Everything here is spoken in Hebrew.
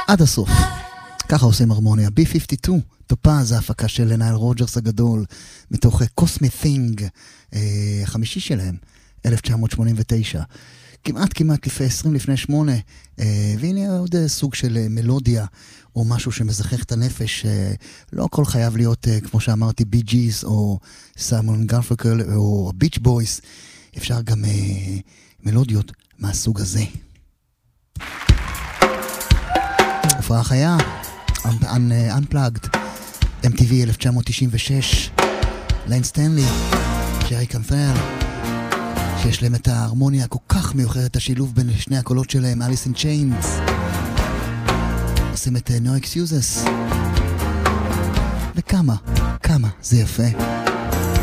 עד הסוף. ככה עושים הרמוניה. B-52, טופז, ההפקה של נייל רוג'רס הגדול, מתוך קוסמי תינג, החמישי שלהם, 1989. כמעט לפני 8, והנה עוד סוג של מלודיה, או משהו שמזכך את הנפש. לא הכל חייב להיות, כמו שאמרתי, בי ג'יז, או סיימון גרפנקל, או ביץ' בויס. אפשר גם מלודיות מהסוג הזה. הופעה חיה, Unplugged, MTV 1996, ליין סטנלי, ג'רי קנת'ל, שיש להם את ההרמוניה כל כך מיוחדת, השילוב בין שני הקולות שלהם, אליס אין צ'יינס, עושים את No Excuses, וכמה זה יפה.